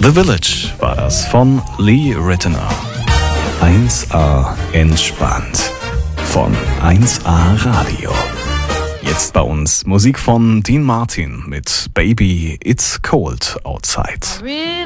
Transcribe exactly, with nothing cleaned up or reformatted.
The Village war das von Lee Ritenour. eins A entspannt von eins A Radio. Jetzt bei uns Musik von Dean Martin mit Baby It's Cold Outside.